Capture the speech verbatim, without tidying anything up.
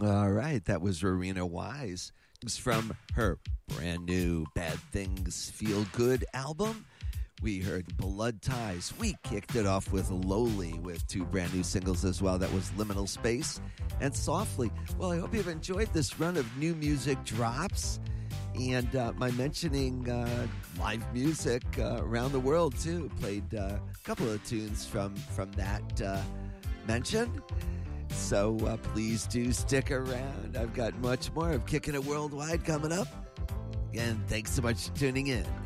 All right, that was Rowena Wise. It's from her brand new Bad Things Feel Good album. We heard Blood Ties. We kicked it off with Lowly with two brand new singles as well. That was Liminal Space and Softly. Well, I hope you've enjoyed this run of new music drops. And uh, my mentioning uh, live music uh, around the world, too. Played uh, a couple of tunes from, from that uh, mention. So uh, please do stick around. I've got much more of Kicking It Worldwide coming up. And thanks so much for tuning in